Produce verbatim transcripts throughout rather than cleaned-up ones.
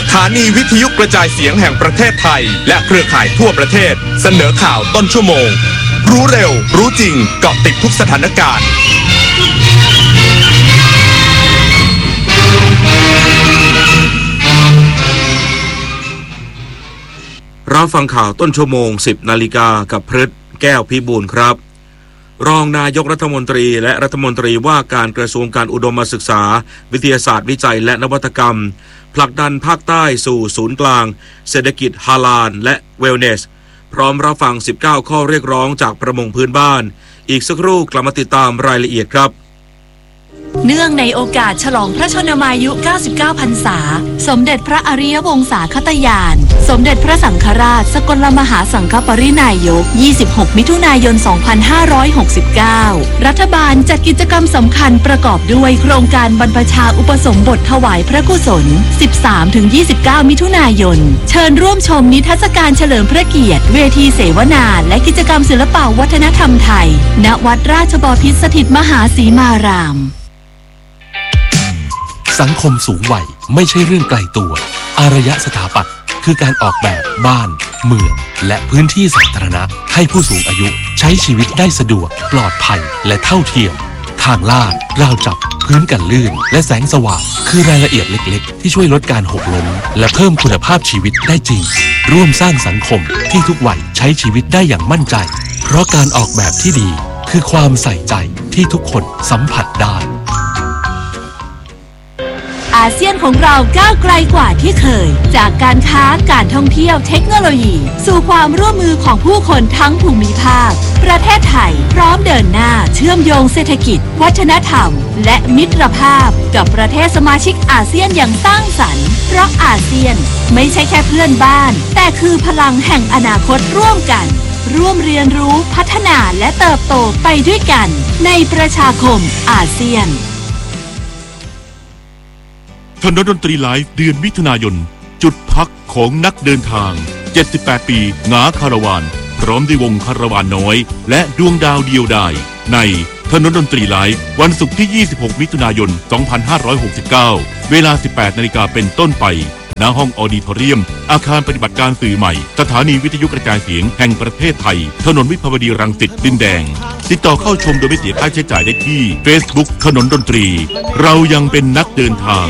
ถานีวิทยุกระจายเสียงแห่งประเทศไทยและเครือข่ายทั่วประเทศเสนอข่าวต้นชั่วโมงรู้เร็วรู้จริงเกาะติดทุกสถานการณ์รับฟังข่าวต้นชั่วโมง สิบนาฬิกากับพฤทธิ์แก้วพิบูลครับรองนายกรัฐมนตรีและรัฐมนตรีว่าการกระทรวงการอุดมศึกษาวิทยาศาสตร์วิจัยและนวัตกรรมผลักดันภาคใต้สู่ศูนย์กลางเศรษฐกิจฮาลาลและเวลเนสพร้อมรับฟังสิบเก้าข้อเรียกร้องจากประมงพื้นบ้านอีกสักครู่กลับมาติดตามรายละเอียดครับเนื่องในโอกาสฉลองพระชนมายุเก้าสิบเก้าพรรษาสมเด็จพระอริยวงศาคตญาณสมเด็จพระสังฆราชสกลมหาสังฆปรินายกยี่สิบหกมิถุนายนสองพันห้าร้อยหกสิบเก้ารัฐบาลจัดกิจกรรมสำคัญประกอบด้วยโครงการบรรพชาอุปสมบทถวายพระกุศล สิบสามถึงยี่สิบเก้า มิถุนายนเชิญร่วมชมนิทรรศการเฉลิมพระเกียรติเวทีเสวนาและกิจกรรมศิลปวัฒนธรรมไทยณวัดราชบพิตรสถิตมหาสีมารามสังคมสูงวัยไม่ใช่เรื่องไกลตัวอารยสถาปัตย์คือการออกแบบบ้านเมืองและพื้นที่สาธารณะให้ผู้สูงอายุใช้ชีวิตได้สะดวกปลอดภัยและเท่าเทียมทางลาดราวจับพื้นกันลื่นและแสงสว่างคือรายละเอียดเล็กๆที่ช่วยลดการหกล้มและเพิ่มคุณภาพชีวิตได้จริงร่วมสร้างสังคมที่ทุกวัยใช้ชีวิตได้อย่างมั่นใจเพราะการออกแบบที่ดีคือความใส่ใจที่ทุกคนสัมผัสได้อาเซียนของเราก้าวไกลกว่าที่เคยจากการค้าการท่องเที่ยวเทคโนโลยีสู่ความร่วมมือของผู้คนทั้งภูมิภาคประเทศไทยพร้อมเดินหน้าเชื่อมโยงเศรษฐกิจวัฒนธรรมและมิตรภาพกับประเทศสมาชิกอาเซียนอย่างสร้างสรรค์เพราะอาเซียนไม่ใช่แค่เพื่อนบ้านแต่คือพลังแห่งอนาคตร่วมกันร่วมเรียนรู้พัฒนาและเติบโตไปด้วยกันในประชาคมอาเซียนถนนดนตรีไลฟ์เดือนมิถุนายนจุดพักของนักเดินทางเจ็ดสิบแปดปีหงาคาราวานพร้อมด้วยวงคาราวานน้อยและดวงดาวเดียวดายในถนนดนตรีไลฟ์วันศุกร์ที่ยี่สิบหกมิถุนายนสองพันห้าร้อยหกสิบเก้าเวลา สิบแปดนาฬิกาเป็นต้นไปณห้องออดิทอเรียมอาคารปฏิบัติการสื่อใหม่สถานีวิทยุกระจายเสียงแห่งประเทศไทยถนนวิภาวดีรังสิตดินแดงติดต่อเข้าชมโดยไม่เสียค่าใช้จ่ายได้ที่ Facebook ถนนดนตรีเรายังเป็นนักเดินทาง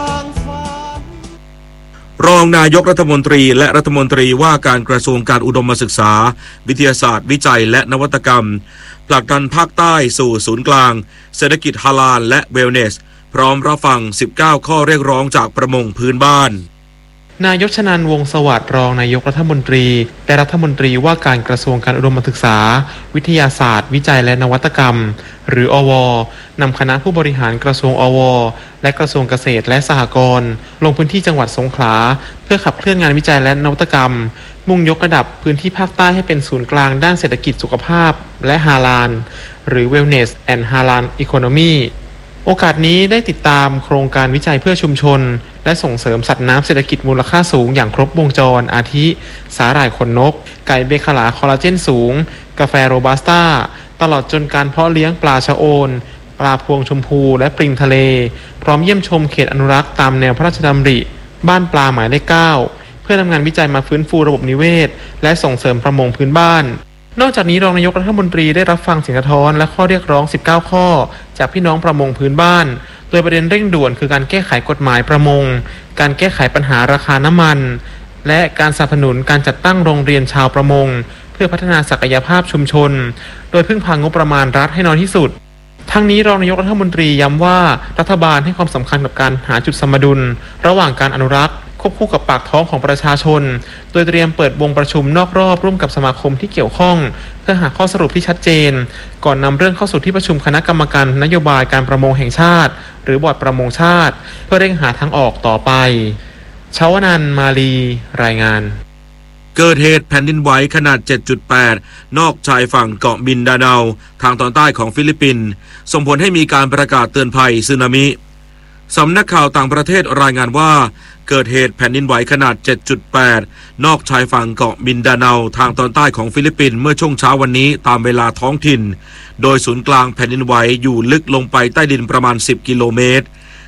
รองนายกรัฐมนตรีและรัฐมนตรีว่าการกระทรวงการอุดมศึกษาวิทยาศาสตร์วิจัยและนวัตกรรมผลักดันภาคใต้สู่ศูนย์กลางเศรษฐกิจฮาลาลและเวลเนสพร้อมรับฟังสิบเก้าข้อเรียกร้องจากประมงพื้นบ้านนายกชนันท์ วงศ์สวัสดิ์รองนายกรัฐมนตรีและรัฐมนตรีว่าการกระทรวงการอุดมศึกษาวิทยาศาสตร์วิจัยและนวัตกรรมหรืออวนำคณะผู้บริหารกระทรวงอวและกระทรวงเกษตรและสหกรณ์ลงพื้นที่จังหวัดสงขลาเพื่อขับเคลื่อนงานวิจัยและนวัตกรรมมุ่งยกระดับพื้นที่ภาคใต้ให้เป็นศูนย์กลางด้านเศรษฐกิจสุขภาพและฮาลาลหรือ Wellness and Halal Economyโอกาสนี้ได้ติดตามโครงการวิจัยเพื่อชุมชนและส่งเสริมสัตว์น้ำเศรษฐกิจมูลค่าสูงอย่างครบวงจรอาทิสาหร่ายขนนกไก่เบคาลาคอลลาเจนสูงกาแฟโรบัสต้าตลอดจนการเพาะเลี้ยงปลาชะโอนปลาพวงชมพูและปลิงทะเลพร้อมเยี่ยมชมเขตอนุรักษ์ตามแนวพระราชดำริบ้านปลาหมายเลขเก้าเพื่อนำงานวิจัยมาฟื้นฟูระบบนิเวศและส่งเสริมประมงพื้นบ้านนอกจากนี้รองนายกรัฐมนตรีได้รับฟังเสียงสะท้อนและข้อเรียกร้องสิบเก้าข้อจากพี่น้องประมงพื้นบ้านโดยประเด็นเร่งด่วนคือการแก้ไขกฎหมายประมงการแก้ไขปัญหาราคาน้ำมันและการสนับสนุนการจัดตั้งโรงเรียนชาวประมงเพื่อพัฒนาศักยภาพชุมชนโดยพึ่งพางบประมาณรัฐให้น้อยที่สุดทั้งนี้รองนายกรัฐมนตรีย้ำว่ารัฐบาลให้ความสำคัญกับการหาจุดสมดุลระหว่างการอนุรักษ์ควบคู่กับปากท้องของประชาชนโดยเตรียมเปิดวงประชุมนอกรอบร่วมกับสมาคมที่เกี่ยวข้องเพื่อหาข้อสรุปที่ชัดเจนก่อนนำเรื่องเข้าสู่ที่ประชุมคณะกรรมการนโยบายการประมงแห่งชาติหรือบอร์ดประมงชาติเพื่อเร่งหาทางออกต่อไปชวนันท์ มาลีรายงานเกิดเหตุแผ่นดินไหวขนาด เจ็ดจุดแปด นอกชายฝั่งเกาะมินดาเนาทางตอนใต้ของฟิลิปปินส์ส่งผลให้มีการประกาศเตือนภัยสึนามิสำนักข่าวต่างประเทศรายงานว่าเกิดเหตุแผ่นดินไหวขนาด เจ็ดจุดแปด นอกชายฝั่งเกาะมินดาเนาทางตอนใต้ของฟิลิปปินส์เมื่อช่วงเช้าวันนี้ตามเวลาท้องถิ่นโดยศูนย์กลางแผ่นดินไหวอยู่ลึกลงไปใต้ดินประมาณสิบกิโลเมตร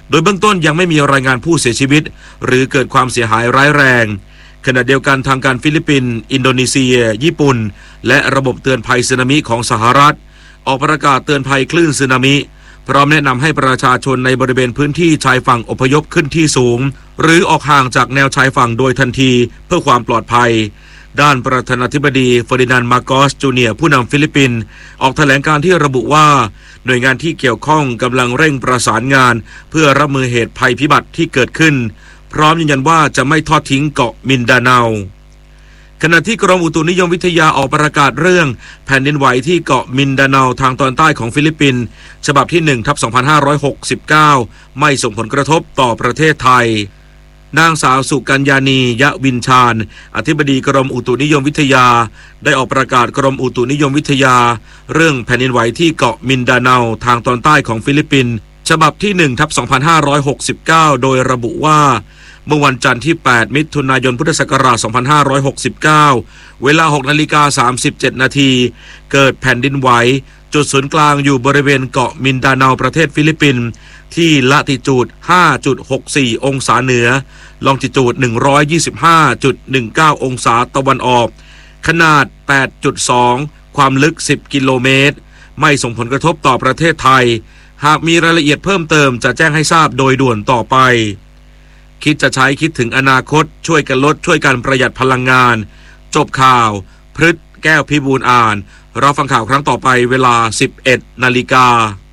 โดยเบื้องต้นยังไม่มีรายงานผู้เสียชีวิตหรือเกิดความเสียหายร้ายแรงขณะเดียวกันทางการฟิลิปปินส์อินโดนีเซียญี่ปุ่นและระบบเตือนภัยสึนามิของสหรัฐออกประกาศเตือนภัยคลื่นสึนามิพร้อมแนะนำให้ประชาชนในบริเวณพื้นที่ชายฝั่งอพยพขึ้นที่สูงหรือออกห่างจากแนวชายฝั่งโดยทันทีเพื่อความปลอดภัยด้านประธานาธิบดีเฟอร์ดินานด์ มาโกส จูเนียร์ผู้นำฟิลิปปินส์ออกแถลงการที่ระบุว่าหน่วยงานที่เกี่ยวข้องกำลังเร่งประสานงานเพื่อรับมือเหตุภัยพิบัติที่เกิดขึ้นพร้อมยืนยันว่าจะไม่ทอดทิ้งเกาะมินดาเนาขณะที่กรมอุตุนิยมวิทยาออกประกาศเรื่องแผ่นดินไหวที่เกาะมินดาเนาทางตอนใต้ของฟิลิปปินส์ฉบับที่ หนึ่งทับสองพันห้าร้อยหกสิบเก้า ไม่ส่งผลกระทบต่อประเทศไทยนางสาวสุกัญญานียะวินชาญอธิบดีกรมอุตุนิยมวิทยาได้ออกประกาศกรมอุตุนิยมวิทยาเรื่องแผ่นดินไหวที่เกาะมินดาเนาทางตอนใต้ของฟิลิปปินส์ฉบับที่ หนึ่งทับสองพันห้าร้อยหกสิบเก้า โดยระบุว่าเมื่อวันจันทร์ที่แปดมิถุนายนพุทธศักราชสองพันห้าร้อยหกสิบเก้าเวลา หกนาฬิกาสามสิบเจ็ดนาทีเกิดแผ่นดินไหวจุดศูนย์กลางอยู่บริเวณเกาะมินดาเนาประเทศฟิลิปปินส์ที่ละติจูด ห้าจุดหกสี่ องศาเหนือลองจิจูด หนึ่งร้อยยี่สิบห้าจุดหนึ่งเก้า องศาตะวันออกขนาด แปดจุดสอง ความลึกสิบกิโลเมตรไม่ส่งผลกระทบต่อประเทศไทยหากมีรายละเอียดเพิ่มเติมจะแจ้งให้ทราบโดยด่วนต่อไปคิดจะใช้คิดถึงอนาคตช่วยกันลดช่วยกันประหยัดพลังงานจบข่าวพฤษแก้วพิบูลอ่านรอฟังข่าวครั้งต่อไปเวลา สิบเอ็ดนาฬิกา